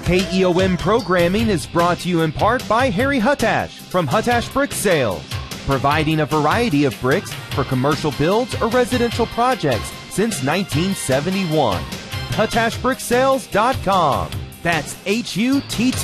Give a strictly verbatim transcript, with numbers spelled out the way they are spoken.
K E O M programming is brought to you in part by Harry Huttash from Huttash Brick Sales, providing a variety of bricks for commercial builds or residential projects since nineteen seventy-one. Huttash Brick Sales dot com. That's H U T T